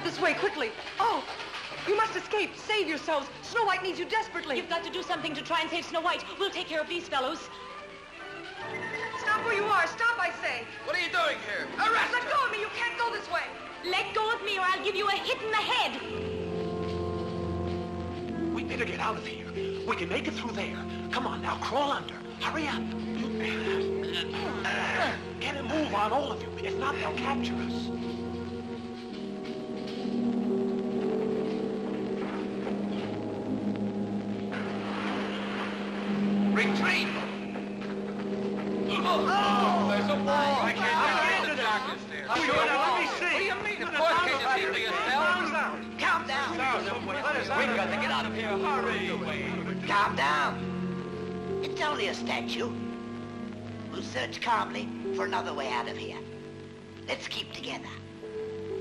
this way, quickly. Oh, you must escape. Save yourselves. Snow White needs you desperately. You've got to do something to try and save Snow White. We'll take care of these fellows. Stop where you are. Stop, I say. What are you doing here? Arrest Let go of me. You can't go this way. Let go of me or I'll give you a hit in the head. We better get out of here. We can make it through there. Come on now, crawl under. Hurry up. Get a move on, all of you. If not, they'll capture us. Retreat! Oh, there's a wall. I can't get in the darkness there. Let me see. What do you mean? Of course, can you see for yourself? Calm down. We've got to get out of here. Hurry. Calm down. It's only a statue. We'll search calmly for another way out of here. Let's keep together.